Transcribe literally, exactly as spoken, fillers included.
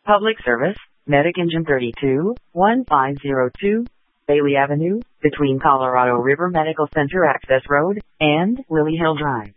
Public Service, Medic Engine thirty-two, one five zero two, Bailey Avenue, between Colorado River Medical Center Access Road and Lily Hill Drive.